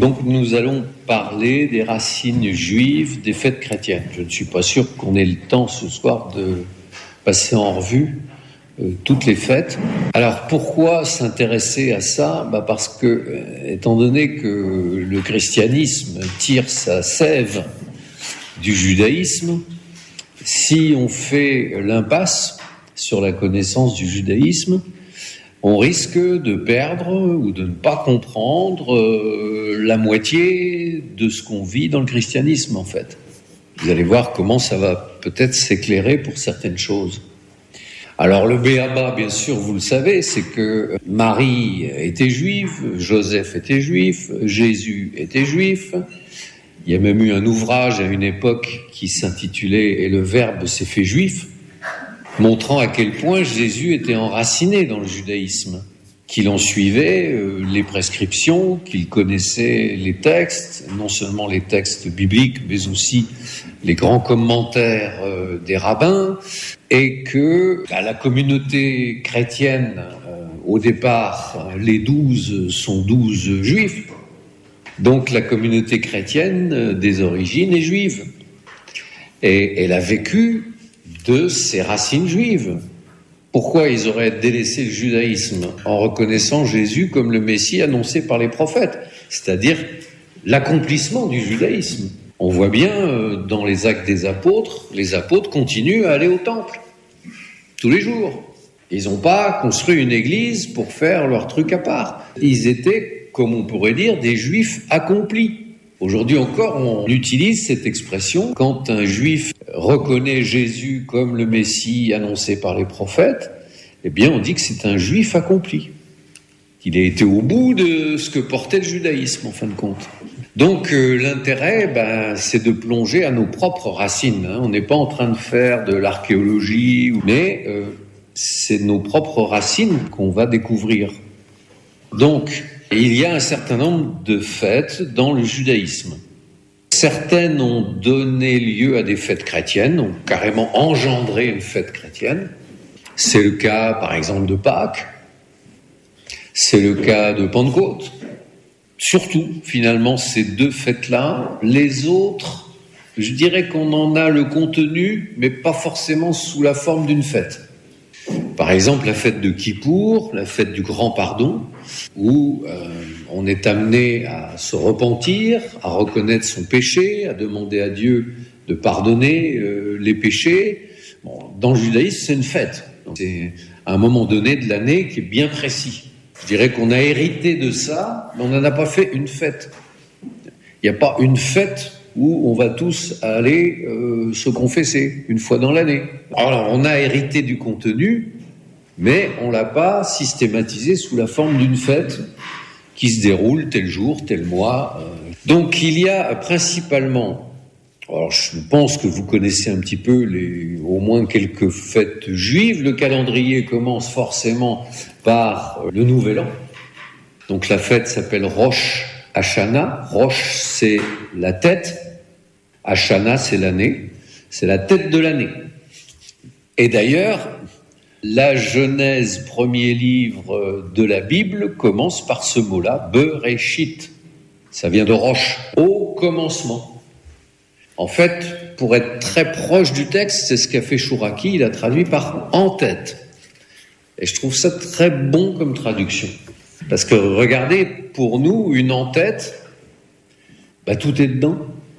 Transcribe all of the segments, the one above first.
Donc nous allons parler des racines juives des fêtes chrétiennes. Je ne suis pas sûr qu'on ait le temps ce soir de passer en revue toutes les fêtes. Alors pourquoi s'intéresser à ça ? Parce que, étant donné que le christianisme tire sa sève du judaïsme, si on fait l'impasse sur la connaissance du judaïsme, on risque de perdre ou de ne pas comprendre la moitié de ce qu'on vit dans le christianisme, en fait. Vous allez voir comment ça va peut-être s'éclairer pour certaines choses. Alors le b.a.-ba, bien sûr, vous le savez, c'est que Marie était juive, Joseph était juif, Jésus était juif. Il y a même eu un ouvrage à une époque qui s'intitulait « Et le Verbe s'est fait juif », montrant à quel point Jésus était enraciné dans le judaïsme, qu'il en suivait les prescriptions, qu'il connaissait les textes, non seulement les textes bibliques, mais aussi les grands commentaires des rabbins, et que la communauté chrétienne, au départ, les 12 sont 12 juifs, donc la communauté chrétienne des origines est juive, et elle a vécu de ses racines juives. Pourquoi ils auraient délaissé le judaïsme en reconnaissant Jésus comme le Messie annoncé par les prophètes, c'est-à-dire l'accomplissement du judaïsme. On voit bien dans les actes des apôtres, les apôtres continuent à aller au temple tous les jours. Ils n'ont pas construit une église pour faire leur truc à part. Ils étaient, comme on pourrait dire, des juifs accomplis. Aujourd'hui encore, on utilise cette expression quand un juif reconnaît Jésus comme le Messie annoncé par les prophètes, eh bien on dit que c'est un juif accompli. Il a été au bout de ce que portait le judaïsme, en fin de compte. Donc l'intérêt, c'est de plonger à nos propres racines. On n'est pas en train de faire de l'archéologie, mais c'est nos propres racines qu'on va découvrir. Donc, il y a un certain nombre de fêtes dans le judaïsme. Certaines ont donné lieu à des fêtes chrétiennes, ont carrément engendré une fête chrétienne. C'est le cas, par exemple, de Pâques. C'est le cas de Pentecôte. Surtout, finalement, ces deux fêtes-là. Les autres, je dirais qu'on en a le contenu, mais pas forcément sous la forme d'une fête. Par exemple, la fête de Kippour, la fête du grand pardon, où on est amené à se repentir, à reconnaître son péché, à demander à Dieu de pardonner les péchés. Bon, dans le judaïsme, c'est une fête. Donc, c'est un moment donné de l'année qui est bien précis. Je dirais qu'on a hérité de ça, mais on n'en a pas fait une fête. Il n'y a pas une fête où on va tous aller se confesser une fois dans l'année. Alors, on a hérité du contenu, mais on ne l'a pas systématisé sous la forme d'une fête qui se déroule tel jour, tel mois. Donc, il y a principalement, alors je pense que vous connaissez un petit peu au moins quelques fêtes juives. Le calendrier commence forcément par le Nouvel An. Donc, la fête s'appelle Rosh Hashanah. Rosh, c'est la tête. Hashanah, c'est l'année. C'est la tête de l'année. Et d'ailleurs, la Genèse, premier livre de la Bible, commence par ce mot-là, Bereshit. Ça vient de Rosh, au commencement. En fait, pour être très proche du texte, c'est ce qu'a fait Chouraki, il a traduit par en tête. Et je trouve ça très bon comme traduction. Parce que regardez, pour nous, une en-tête, tout est dedans.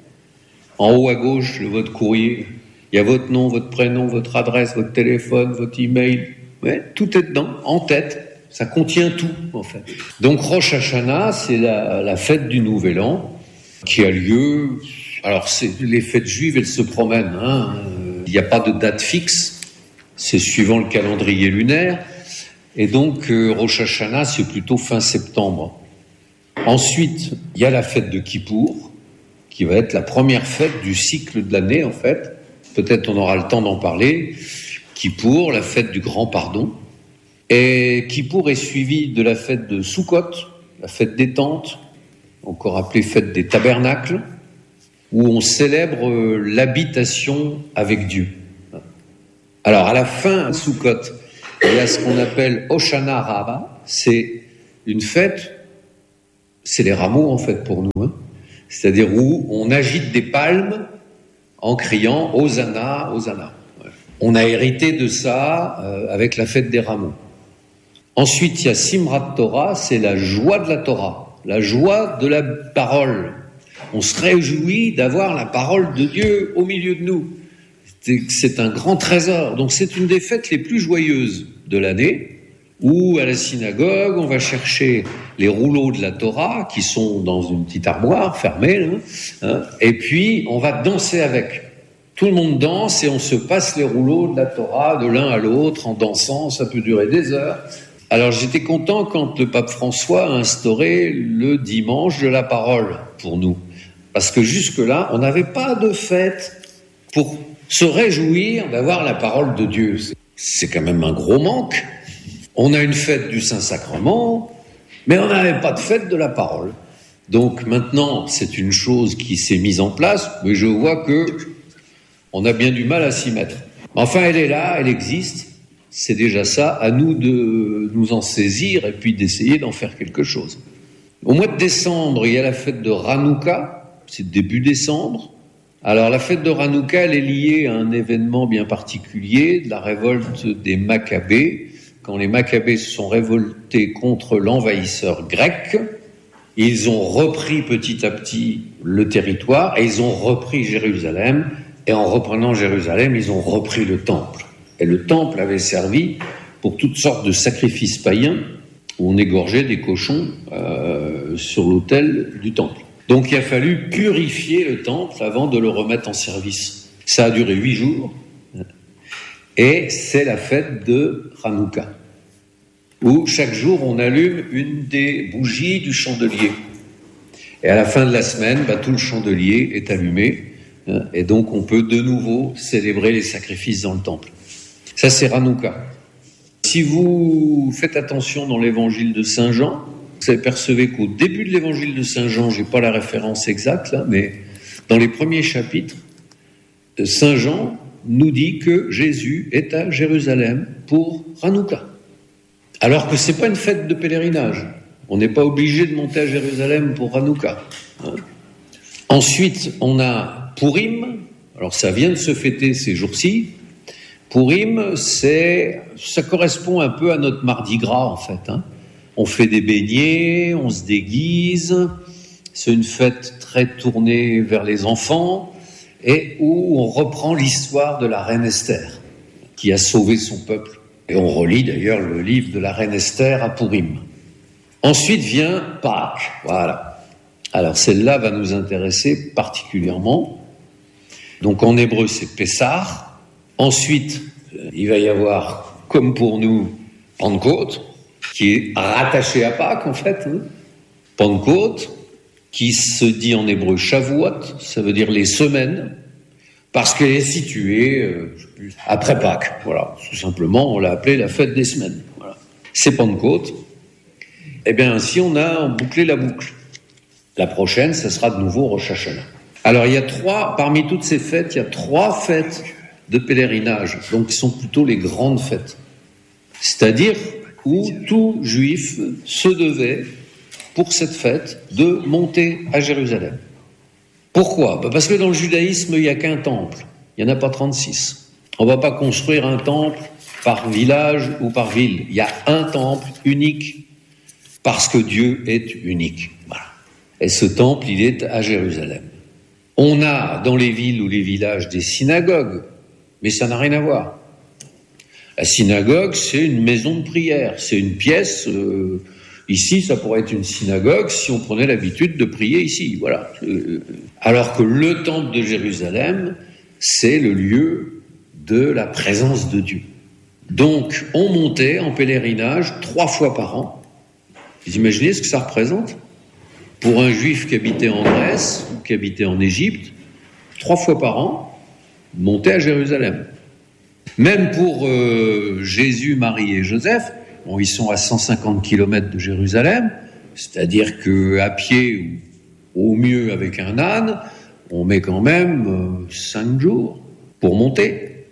En haut à gauche, votre courrier, il y a votre nom, votre prénom, votre adresse, votre téléphone, votre email. Ouais, tout est dedans, en tête. Ça contient tout, en fait. Donc Rosh Hashanah, c'est la fête du Nouvel An qui a lieu. Alors, les fêtes juives, elles se promènent. Il n'y a pas de date fixe. C'est suivant le calendrier lunaire. Et donc, Rosh Hashanah, c'est plutôt fin septembre. Ensuite, il y a la fête de Kippour, qui va être la première fête du cycle de l'année, en fait. Peut-être on aura le temps d'en parler. Kippour, la fête du grand pardon. Et Kippour est suivi de la fête de Sukkot, la fête des tentes, encore appelée fête des tabernacles, où on célèbre l'habitation avec Dieu. Alors, à la fin, Sukkot, il y a ce qu'on appelle Hoshana Rabbah, c'est une fête c'est les rameaux en fait pour nous, hein. C'est-à-dire où on agite des palmes en criant « Hosanna, Hosanna ». On a hérité de ça avec la fête des rameaux. Ensuite, il y a Simrat Torah, c'est la joie de la Torah, la joie de la parole. On se réjouit d'avoir la parole de Dieu au milieu de nous. C'est un grand trésor. Donc c'est une des fêtes les plus joyeuses de l'année, où à la synagogue, on va chercher les rouleaux de la Torah, qui sont dans une petite armoire fermée, là, hein, et puis on va danser avec. Tout le monde danse et on se passe les rouleaux de la Torah de l'un à l'autre en dansant, ça peut durer des heures. Alors j'étais content quand le pape François a instauré le dimanche de la parole pour nous. Parce que jusque-là, on n'avait pas de fête pour se réjouir d'avoir la parole de Dieu. C'est quand même un gros manque. On a une fête du Saint-Sacrement, mais on n'avait pas de fête de la parole. Donc maintenant, c'est une chose qui s'est mise en place, mais je vois que on a bien du mal à s'y mettre. Enfin, elle est là, elle existe. C'est déjà ça, à nous de nous en saisir et puis d'essayer d'en faire quelque chose. Au mois de décembre, il y a la fête de Hanouka, c'est début décembre. Alors la fête de Hanouka, elle est liée à un événement bien particulier, de la révolte des Maccabées. Quand les Maccabées se sont révoltés contre l'envahisseur grec, ils ont repris petit à petit le territoire et ils ont repris Jérusalem. Et en reprenant Jérusalem, ils ont repris le temple. Et le temple avait servi pour toutes sortes de sacrifices païens où on égorgeait des cochons sur l'autel du temple. Donc il a fallu purifier le temple avant de le remettre en service. Ça a duré 8 jours. Et c'est la fête de Hanouka, où chaque jour on allume une des bougies du chandelier. Et à la fin de la semaine, tout le chandelier est allumé, et donc on peut de nouveau célébrer les sacrifices dans le temple. Ça c'est Hanouka. Si vous faites attention dans l'évangile de Saint Jean, vous apercevez qu'au début de l'évangile de Saint Jean, j'ai pas la référence exacte là, mais dans les premiers chapitres, Saint Jean nous dit que Jésus est à Jérusalem pour Hanouka. Alors que c'est pas une fête de pèlerinage. On n'est pas obligé de monter à Jérusalem pour Hanouka. Ensuite, on a Purim. Alors ça vient de se fêter ces jours-ci. Purim, ça correspond un peu à notre Mardi Gras en fait. On fait des beignets, on se déguise. C'est une fête très tournée vers les enfants et où on reprend l'histoire de la reine Esther, qui a sauvé son peuple. Et on relit d'ailleurs le livre de la reine Esther à Purim. Ensuite vient Pâques, voilà. Alors celle-là va nous intéresser particulièrement. Donc en hébreu c'est Pessah. Ensuite, il va y avoir, comme pour nous, Pentecôte, qui est rattaché à Pâques en fait. Pentecôte, qui se dit en hébreu Shavuot, ça veut dire les semaines, parce qu'elle est située après Pâques. Voilà, tout simplement, on l'a appelée la fête des semaines. Voilà. C'est Pentecôte. Eh bien, ainsi, on a bouclé la boucle. La prochaine, ça sera de nouveau Rosh Hashanah. Alors, parmi toutes ces fêtes, il y a 3 fêtes de pèlerinage, donc qui sont plutôt les grandes fêtes. C'est-à-dire où tout juif se devait, pour cette fête, de monter à Jérusalem. Pourquoi ? Parce que dans le judaïsme, il n'y a qu'un temple. Il n'y en a pas 36. On ne va pas construire un temple par village ou par ville. Il y a un temple unique parce que Dieu est unique. Voilà. Et ce temple, il est à Jérusalem. On a dans les villes ou les villages des synagogues, mais ça n'a rien à voir. La synagogue, c'est une maison de prière. C'est une pièce... Ici, ça pourrait être une synagogue si on prenait l'habitude de prier ici, voilà. Alors que le temple de Jérusalem, c'est le lieu de la présence de Dieu. Donc, on montait en pèlerinage 3 fois par an. Vous imaginez ce que ça représente ? Pour un juif qui habitait en Grèce ou qui habitait en Égypte, 3 fois par an, monter à Jérusalem. Même pour Jésus, Marie et Joseph, bon, ils sont à 150 km de Jérusalem, c'est-à-dire qu'à pied, ou au mieux avec un âne, on met quand même 5 jours pour monter,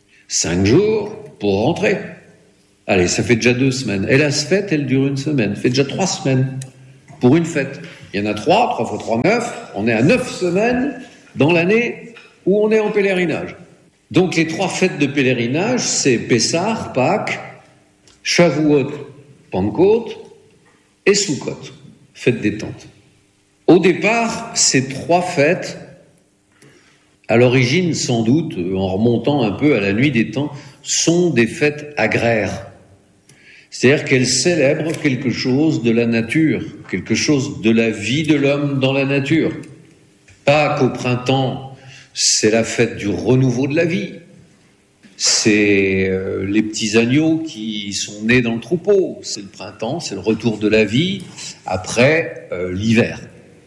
5 jours pour rentrer. Allez, ça fait déjà 2 semaines. Et la fête, elle dure 1 semaine, ça fait déjà 3 semaines pour une fête. Il y en a 3 fois 3, 9. On est à 9 semaines dans l'année où on est en pèlerinage. Donc les 3 fêtes de pèlerinage, c'est Pessah, Pâques, Shavuot, Pentecôte et Sukkot, fête des tentes. Au départ, ces 3 fêtes, à l'origine sans doute, en remontant un peu à la nuit des temps, sont des fêtes agraires. C'est-à-dire qu'elles célèbrent quelque chose de la nature, quelque chose de la vie de l'homme dans la nature. Pâques au printemps, c'est la fête du renouveau de la vie. C'est les petits agneaux qui sont nés dans le troupeau. C'est le printemps, c'est le retour de la vie après l'hiver.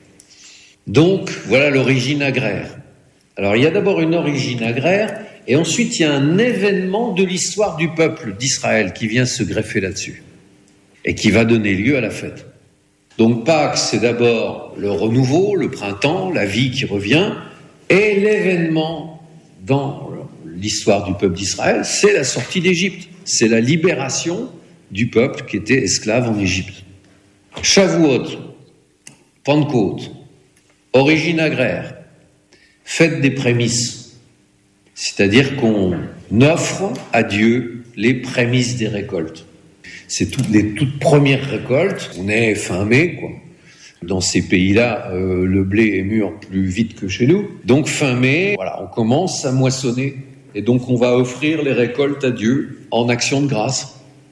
Donc, voilà l'origine agraire. Alors, il y a d'abord une origine agraire, et ensuite, il y a un événement de l'histoire du peuple d'Israël qui vient se greffer là-dessus, et qui va donner lieu à la fête. Donc, Pâques, c'est d'abord le renouveau, le printemps, la vie qui revient, et l'événement dans l'histoire du peuple d'Israël, c'est la sortie d'Égypte. C'est la libération du peuple qui était esclave en Égypte. Shavuot, Pentecôte, origine agraire, fête des prémices, c'est-à-dire qu'on offre à Dieu les prémices des récoltes. C'est les toutes premières récoltes, on est fin mai, quoi. Dans ces pays-là, le blé est mûr plus vite que chez nous. Donc fin mai, voilà, on commence à moissonner. Et donc on va offrir les récoltes à Dieu en action de grâce.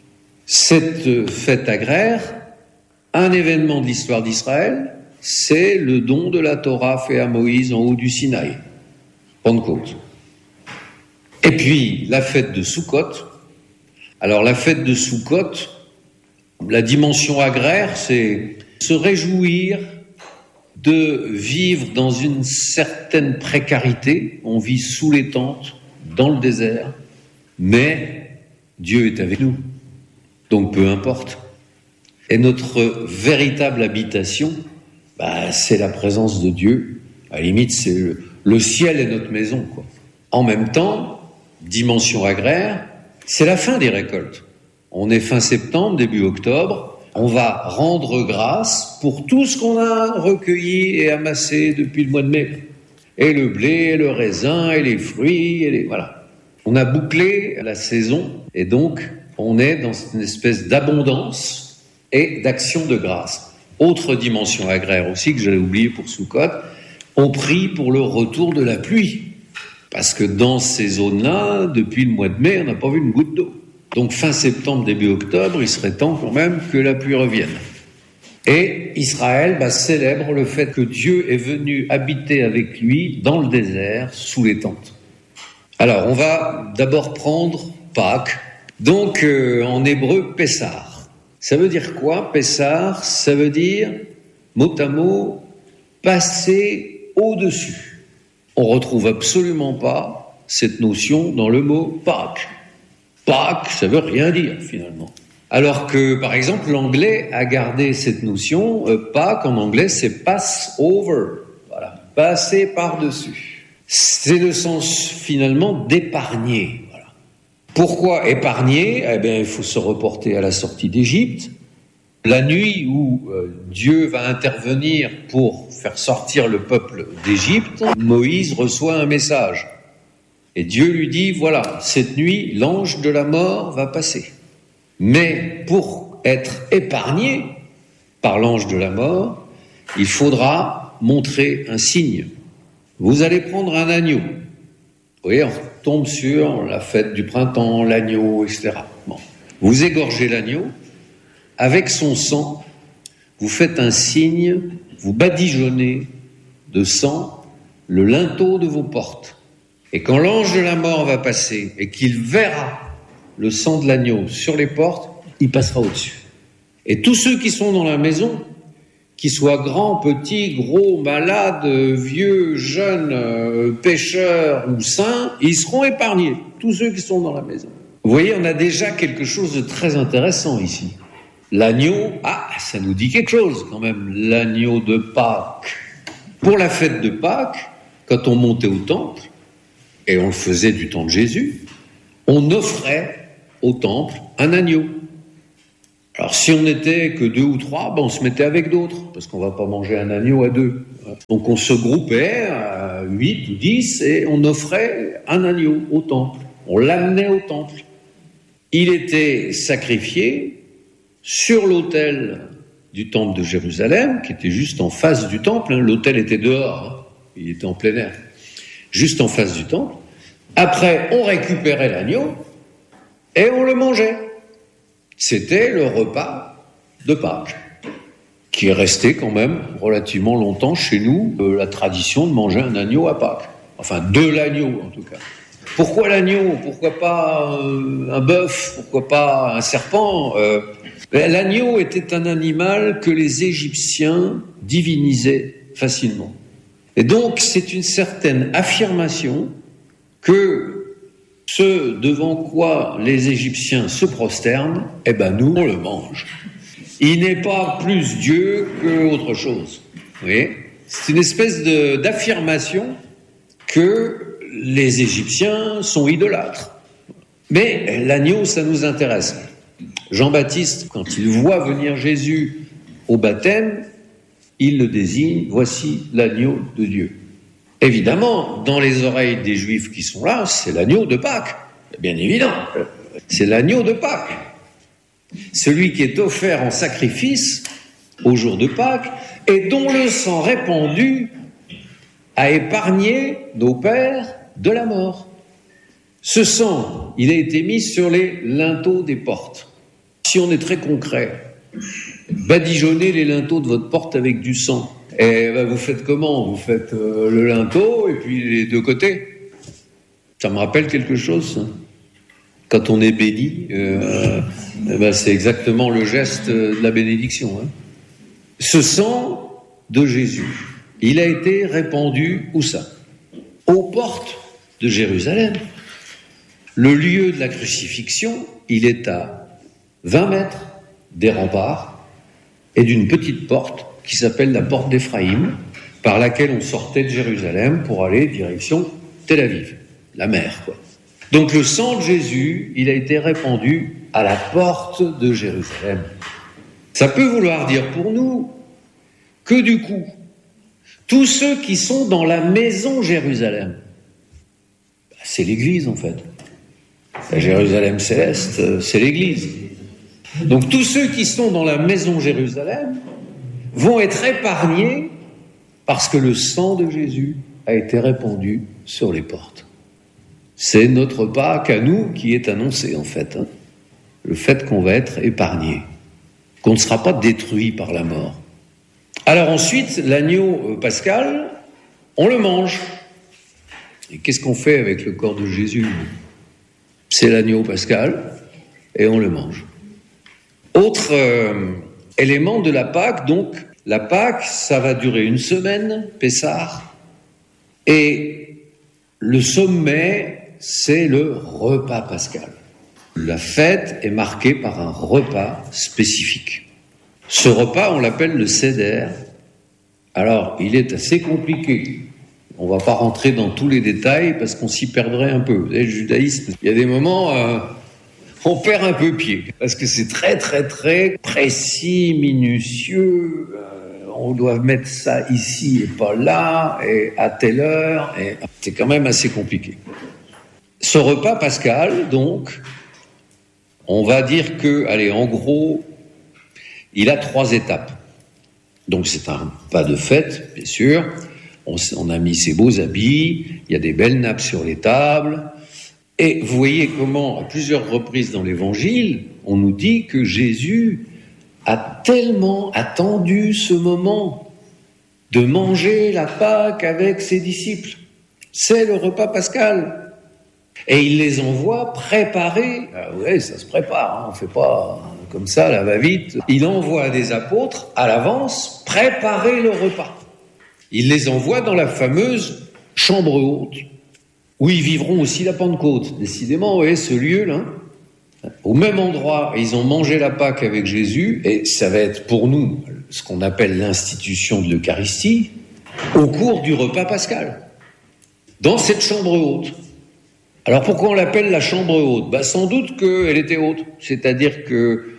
Cette fête agraire, un événement de l'histoire d'Israël, c'est le don de la Torah fait à Moïse en haut du Sinaï, Pentecôte. Et puis la fête de Sukkot. Alors la fête de Sukkot, la dimension agraire, c'est se réjouir de vivre dans une certaine précarité. On vit sous les tentes, dans le désert, mais Dieu est avec nous, donc peu importe. Et notre véritable habitation, c'est la présence de Dieu. À la limite, c'est le ciel est notre maison, quoi. En même temps, dimension agraire, c'est la fin des récoltes. On est fin septembre, début octobre. On va rendre grâce pour tout ce qu'on a recueilli et amassé depuis le mois de mai. Et le blé, et le raisin, et les fruits, voilà. On a bouclé la saison, et donc on est dans une espèce d'abondance et d'action de grâce. Autre dimension agraire aussi, que j'allais oublier pour Sukkot, on prie pour le retour de la pluie. Parce que dans ces zones-là, depuis le mois de mai, on n'a pas vu une goutte d'eau. Donc fin septembre, début octobre, il serait temps quand même que la pluie revienne. Et Israël célèbre le fait que Dieu est venu habiter avec lui dans le désert, sous les tentes. Alors, on va d'abord prendre Pâques, donc en hébreu Pessah. Ça veut dire quoi, Pessah? Ça veut dire, mot à mot, passer au-dessus. On retrouve absolument pas cette notion dans le mot Pâques. Pâques, ça veut rien dire finalement. Alors que, par exemple, l'anglais a gardé cette notion. Pâques en anglais, c'est pass over. Voilà, passer par-dessus. C'est le sens finalement d'épargner. Voilà. Pourquoi épargner? Il faut se reporter à la sortie d'Égypte. La nuit où Dieu va intervenir pour faire sortir le peuple d'Égypte, Moïse reçoit un message. Et Dieu lui dit, voilà, cette nuit, l'ange de la mort va passer. Mais pour être épargné par l'ange de la mort, il faudra montrer un signe. Vous allez prendre un agneau. Vous voyez, on tombe sur la fête du printemps, l'agneau, etc. Bon. Vous égorgez l'agneau, avec son sang, vous faites un signe, vous badigeonnez de sang le linteau de vos portes. Et quand l'ange de la mort va passer et qu'il verra le sang de l'agneau sur les portes, il passera au-dessus. Et tous ceux qui sont dans la maison, qu'ils soient grands, petits, gros, malades, vieux, jeunes, pécheurs ou saints, ils seront épargnés. Tous ceux qui sont dans la maison. Vous voyez, on a déjà quelque chose de très intéressant ici. L'agneau, ça nous dit quelque chose quand même, l'agneau de Pâques. Pour la fête de Pâques, quand on montait au temple, et on le faisait du temps de Jésus, on offrait au temple un agneau. Alors si on n'était que 2 ou 3, on se mettait avec d'autres, parce qu'on ne va pas manger un agneau à 2. Donc on se groupait à 8 ou 10 et on offrait un agneau au temple. On l'amenait au temple. Il était sacrifié sur l'autel du temple de Jérusalem, qui était juste en face du temple. L'autel était dehors, il était en plein air, juste en face du temple. Après, on récupérait l'agneau et on le mangeait. C'était le repas de Pâques, qui est resté quand même relativement longtemps chez nous, la tradition de manger un agneau à Pâques. Enfin, de l'agneau en tout cas. Pourquoi l'agneau ? Pourquoi pas un bœuf ? Pourquoi pas un serpent ? L'agneau était un animal que les Égyptiens divinisaient facilement. Et donc, c'est une certaine affirmation que ce devant quoi les Égyptiens se prosternent, nous, on le mange. Il n'est pas plus Dieu qu'autre chose. Vous voyez ? C'est une espèce d'affirmation que les Égyptiens sont idolâtres. Mais l'agneau, ça nous intéresse. Jean-Baptiste, quand il voit venir Jésus au baptême, il le désigne, voici l'agneau de Dieu. Évidemment, dans les oreilles des Juifs qui sont là, c'est l'agneau de Pâques. Bien évident, c'est l'agneau de Pâques. Celui qui est offert en sacrifice au jour de Pâques et dont le sang répandu a épargné nos pères de la mort. Ce sang, il a été mis sur les linteaux des portes. Si on est très concret, badigeonnez les linteaux de votre porte avec du sang. Et vous faites comment ? Vous faites le linteau et puis les deux côtés. Ça me rappelle quelque chose, ça. Quand on est béni, c'est exactement le geste de la bénédiction. Ce sang de Jésus, il a été répandu où ça ? Aux portes de Jérusalem. Le lieu de la crucifixion, il est à 20 mètres des remparts et d'une petite porte qui s'appelle la porte d'Éphraïm, par laquelle on sortait de Jérusalem pour aller direction Tel Aviv, la mer, quoi. Donc le sang de Jésus, il a été répandu à la porte de Jérusalem. Ça peut vouloir dire pour nous que du coup, tous ceux qui sont dans la maison Jérusalem, c'est l'Église en fait. La Jérusalem céleste, c'est l'Église. Donc tous ceux qui sont dans la maison Jérusalem vont être épargnés parce que le sang de Jésus a été répandu sur les portes. C'est notre Pâques à nous qui est annoncé en fait. Le fait qu'on va être épargné, qu'on ne sera pas détruit par la mort. Alors ensuite, l'agneau pascal, on le mange. Et qu'est-ce qu'on fait avec le corps de Jésus ? C'est l'agneau pascal et on le mange. Autre élément de la Pâque, donc, la Pâque, ça va durer une semaine, Pessah, et le sommet, c'est le repas pascal. La fête est marquée par un repas spécifique. Ce repas, on l'appelle le Seder. Alors, il est assez compliqué. On ne va pas rentrer dans tous les détails parce qu'on s'y perdrait un peu. Le judaïsme, il y a des moments, on perd un peu pied parce que c'est très, très, très précis, minutieux. On doit mettre ça ici et pas là, et à telle heure. Et c'est quand même assez compliqué. Ce repas pascal, donc, on va dire que, en gros, il a 3 étapes. Donc c'est un repas de fête, bien sûr. On a mis ses beaux habits, il y a des belles nappes sur les tables. Et vous voyez comment, à plusieurs reprises dans l'Évangile, on nous dit que Jésus a tellement attendu ce moment de manger la Pâque avec ses disciples. C'est le repas pascal. Et il les envoie préparer. Oui, ça se prépare, on ne fait pas comme ça, la va-vite. Il envoie des apôtres à l'avance préparer le repas. Il les envoie dans la fameuse chambre haute, où ils vivront aussi la Pentecôte. Décidément, vous voyez, ce lieu-là, au même endroit, ils ont mangé la Pâque avec Jésus, et ça va être pour nous ce qu'on appelle l'institution de l'Eucharistie, au cours du repas pascal, dans cette chambre haute. Alors pourquoi on l'appelle la chambre haute ? Sans doute qu'elle était haute, c'est-à-dire que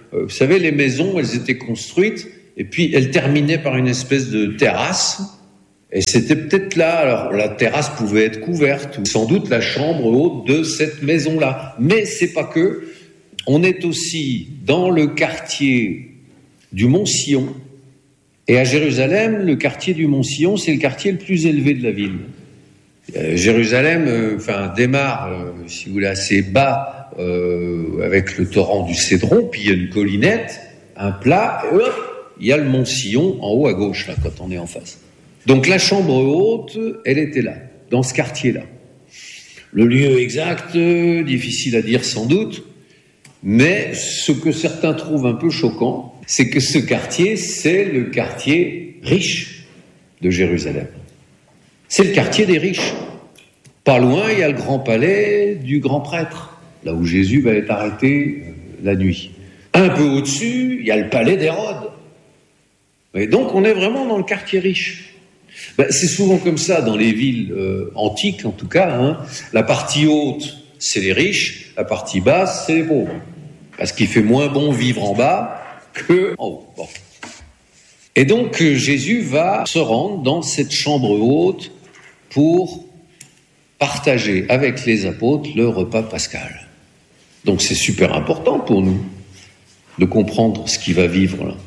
vous savez, les maisons, elles étaient construites et puis elles terminaient par une espèce de terrasse. Et c'était peut-être là, alors la terrasse pouvait être couverte, ou sans doute la chambre haute de cette maison-là. Mais c'est pas que. On est aussi dans le quartier du Mont-Sillon. Et à Jérusalem, le quartier du Mont-Sillon, c'est le quartier le plus élevé de la ville. Jérusalem démarre, si vous voulez, assez bas, avec le torrent du Cédron, puis il y a une collinette, un plat, et hop, il y a le Mont-Sillon en haut à gauche, là, quand on est en face. Donc la chambre haute, elle était là, dans ce quartier-là. Le lieu exact, difficile à dire sans doute, mais ce que certains trouvent un peu choquant, c'est que ce quartier, c'est le quartier riche de Jérusalem. C'est le quartier des riches. Pas loin, il y a le grand palais du grand prêtre, là où Jésus va être arrêté la nuit. Un peu au-dessus, il y a le palais d'Hérode. Et donc on est vraiment dans le quartier riche. C'est souvent comme ça dans les villes antiques, en tout cas. Hein. La partie haute, c'est les riches. La partie basse, c'est les pauvres. Parce qu'il fait moins bon vivre en bas que en haut. Bon. Et donc Jésus va se rendre dans cette chambre haute pour partager avec les apôtres le repas pascal. Donc c'est super important pour nous de comprendre ce qu'il va vivre là.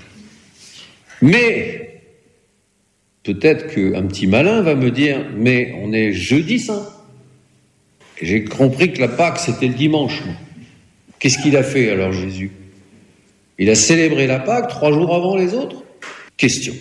Mais peut-être qu'un petit malin va me dire « Mais on est jeudi saint. » J'ai compris que la Pâque, c'était le dimanche. Qu'est-ce qu'il a fait alors, Jésus? Il a célébré la Pâque 3 jours avant les autres? Question.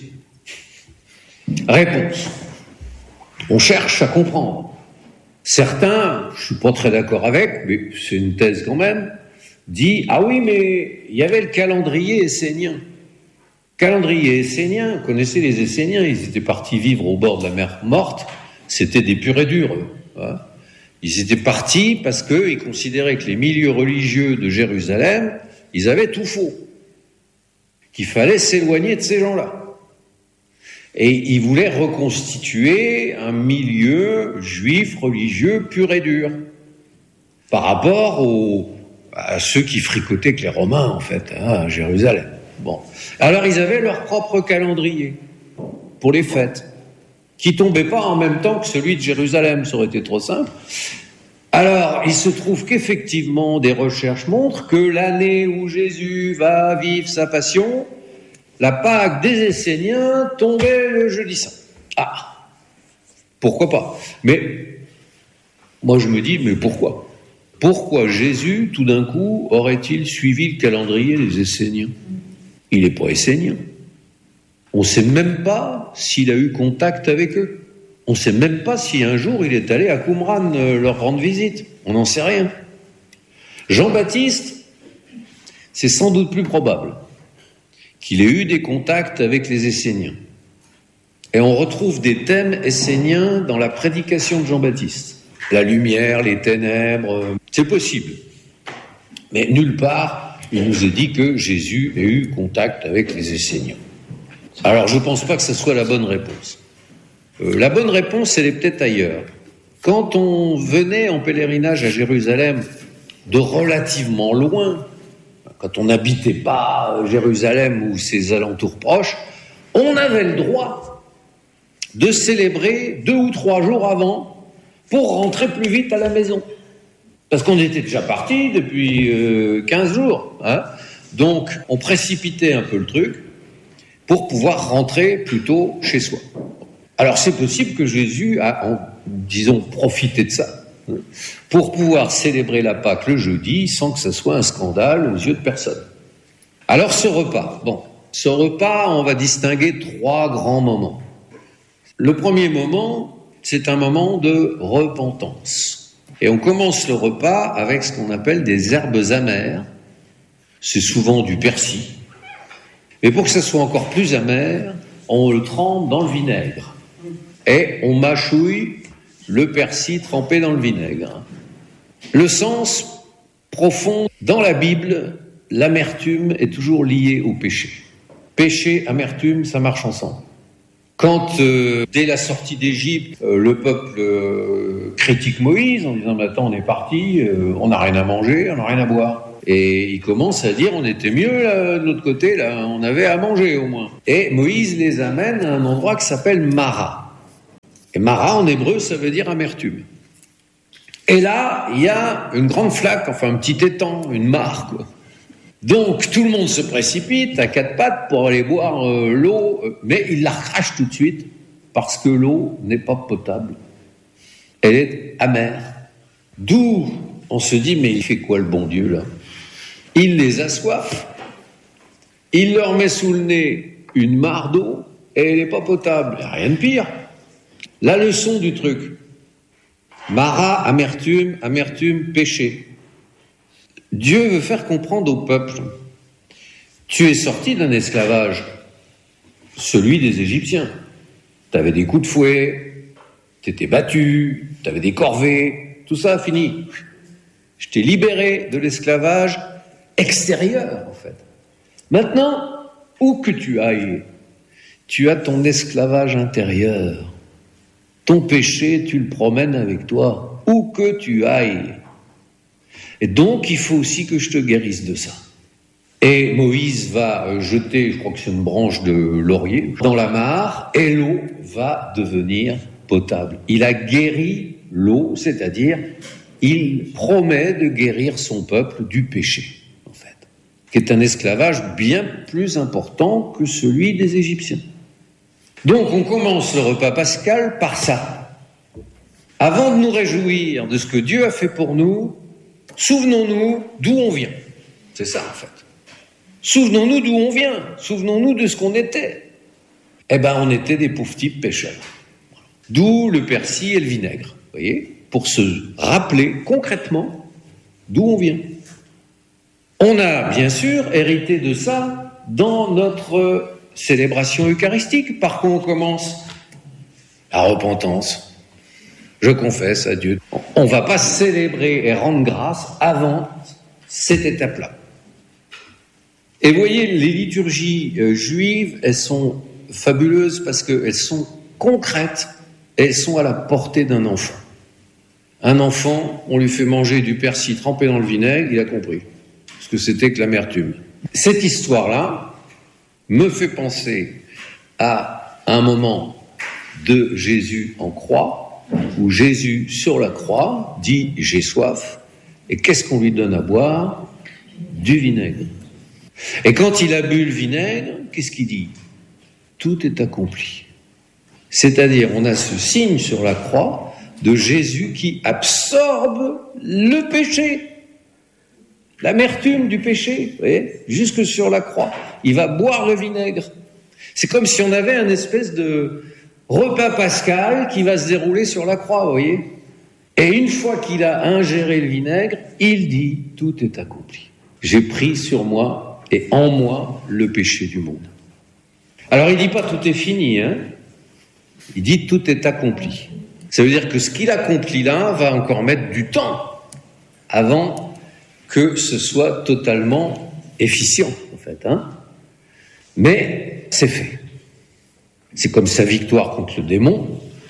Réponse. On cherche à comprendre. Certains, je ne suis pas très d'accord avec, mais c'est une thèse quand même, dit « Ah oui, mais il y avait le calendrier essénien. » Calendrier essénien, vous connaissez les Esséniens, ils étaient partis vivre au bord de la mer Morte, c'était des purs et durs. Hein. Ils étaient partis parce qu'ils considéraient que les milieux religieux de Jérusalem, ils avaient tout faux, qu'il fallait s'éloigner de ces gens-là. Et ils voulaient reconstituer un milieu juif religieux pur et dur, par rapport à ceux qui fricotaient avec les Romains, en fait, hein, à Jérusalem. Bon. Alors ils avaient leur propre calendrier pour les fêtes, qui tombait pas en même temps que celui de Jérusalem, ça aurait été trop simple. Alors il se trouve qu'effectivement des recherches montrent que l'année où Jésus va vivre sa passion, la Pâque des Esséniens tombait le jeudi saint. Ah, pourquoi pas? Mais moi je me dis, mais pourquoi? Pourquoi Jésus, tout d'un coup, aurait-il suivi le calendrier des Esséniens? Il n'est pas essénien. On ne sait même pas s'il a eu contact avec eux. On ne sait même pas si un jour il est allé à Qumran leur rendre visite. On n'en sait rien. Jean-Baptiste, c'est sans doute plus probable qu'il ait eu des contacts avec les Esséniens. Et on retrouve des thèmes esséniens dans la prédication de Jean-Baptiste. La lumière, les ténèbres, c'est possible. Mais nulle part, il nous est dit que Jésus ait eu contact avec les Esséniens. Alors, je ne pense pas que ce soit la bonne réponse. La bonne réponse, elle est peut-être ailleurs. Quand on venait en pèlerinage à Jérusalem de relativement loin, quand on n'habitait pas Jérusalem ou ses alentours proches, on avait le droit de célébrer 2 ou 3 jours avant pour rentrer plus vite à la maison. Parce qu'on était déjà partis depuis 15 jours. Hein. Donc, on précipitait un peu le truc pour pouvoir rentrer plus tôt chez soi. Alors, c'est possible que Jésus a, profité de ça pour pouvoir célébrer la Pâque le jeudi sans que ça soit un scandale aux yeux de personne. Alors, ce repas, on va distinguer 3 grands moments. Le premier moment, c'est un moment de repentance. Et on commence le repas avec ce qu'on appelle des herbes amères. C'est souvent du persil. Mais pour que ça soit encore plus amer, on le trempe dans le vinaigre. Et on mâchouille le persil trempé dans le vinaigre. Le sens profond, dans la Bible, l'amertume est toujours liée au péché. Péché, amertume, ça marche ensemble. Quand, dès la sortie d'Égypte, le peuple critique Moïse en disant « Mais attends, on est parti, on n'a rien à manger, on n'a rien à boire. Et il commence à dire, on était mieux là, de l'autre côté, là, on avait à manger au moins. Et Moïse les amène à un endroit qui s'appelle Mara. Et Mara, en hébreu, ça veut dire amertume. Et là, il y a une grande flaque, enfin un petit étang, une mare, quoi. Donc, tout le monde se précipite à quatre pattes pour aller boire l'eau, mais il la recrache tout de suite, parce que l'eau n'est pas potable. Elle est amère. D'où on se dit, mais il fait quoi le bon Dieu, là ? Il les assoiffe, il leur met sous le nez une mare d'eau, et elle n'est pas potable. Il n'y a rien de pire. La leçon du truc. Mara, amertume, amertume, péché. Dieu veut faire comprendre au peuple, tu es sorti d'un esclavage, celui des Égyptiens. Tu avais des coups de fouet, tu étais battu, tu avais des corvées, tout ça a fini. Je t'ai libéré de l'esclavage extérieur, en fait. Maintenant, où que tu ailles, tu as ton esclavage intérieur. Ton péché, tu le promènes avec toi, où que tu ailles. Et donc, il faut aussi que je te guérisse de ça. Et Moïse va jeter, je crois que c'est une branche de laurier, dans la mare, et l'eau va devenir potable. Il a guéri l'eau, c'est-à-dire, il promet de guérir son peuple du péché, en fait, qui est un esclavage bien plus important que celui des Égyptiens. Donc, on commence le repas pascal par ça. Avant de nous réjouir de ce que Dieu a fait pour nous, souvenons-nous d'où on vient. C'est ça, en fait. Souvenons-nous d'où on vient. Souvenons-nous de ce qu'on était. Eh ben, on était des pauvres types pécheurs. D'où le persil et le vinaigre. Vous voyez ? Pour se rappeler concrètement d'où on vient. On a, bien sûr, hérité de ça dans notre célébration eucharistique. Par quoi on commence ? La repentance. Je confesse à Dieu. On ne va pas célébrer et rendre grâce avant cette étape-là. Et vous voyez, les liturgies juives, elles sont fabuleuses parce qu'elles sont concrètes et elles sont à la portée d'un enfant. Un enfant, on lui fait manger du persil trempé dans le vinaigre, il a compris ce que c'était que l'amertume. Cette histoire-là me fait penser à un moment de Jésus en croix, où Jésus, sur la croix, dit « j'ai soif ». Et qu'est-ce qu'on lui donne à boire ? Du vinaigre. Et quand il a bu le vinaigre, qu'est-ce qu'il dit ? Tout est accompli. C'est-à-dire, on a ce signe sur la croix de Jésus qui absorbe le péché, l'amertume du péché, vous voyez, jusque sur la croix. Il va boire le vinaigre. C'est comme si on avait un espèce de repas pascal qui va se dérouler sur la croix, vous voyez. Et une fois qu'il a ingéré le vinaigre, il dit « tout est accompli. J'ai pris sur moi et en moi le péché du monde. » Alors il dit pas « tout est fini », hein. Il dit « tout est accompli ». Ça veut dire que ce qu'il accomplit là va encore mettre du temps avant que ce soit totalement efficient, en fait, hein. Mais c'est fait. C'est comme sa victoire contre le démon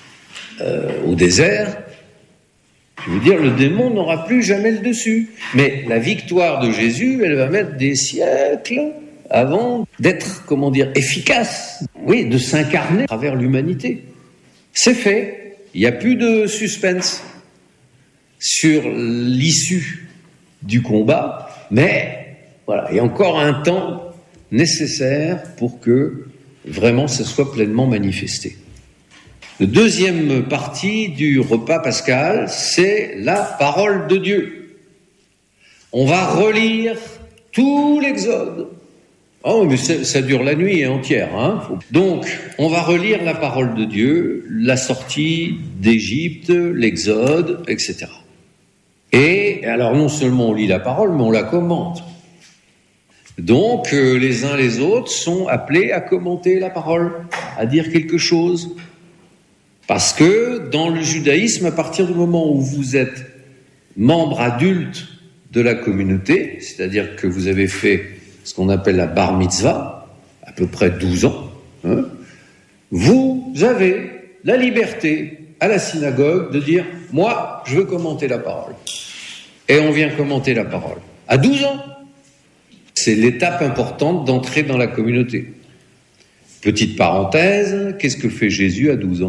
au désert. Je veux dire, le démon n'aura plus jamais le dessus. Mais la victoire de Jésus, elle va mettre des siècles avant d'être, efficace. Oui, de s'incarner à travers l'humanité. C'est fait. Il n'y a plus de suspense sur l'issue du combat, mais voilà, il y a encore un temps nécessaire pour que vraiment ça soit pleinement manifesté. La deuxième partie du repas pascal, c'est la parole de Dieu. On va relire tout l'Exode. Oh, mais ça dure la nuit entière, hein. Donc, on va relire la parole de Dieu, la sortie d'Égypte, l'Exode, etc. Et alors, non seulement on lit la parole, mais on la commente. Donc, les uns les autres sont appelés à commenter la parole, à dire quelque chose. Parce que dans le judaïsme, à partir du moment où vous êtes membre adulte de la communauté, c'est-à-dire que vous avez fait ce qu'on appelle la bar mitzvah, à peu près 12 ans, hein, vous avez la liberté à la synagogue de dire « moi, je veux commenter la parole ». Et on vient commenter la parole. À 12 ans. C'est l'étape importante d'entrer dans la communauté. Petite parenthèse, qu'est-ce que fait Jésus à 12 ans ?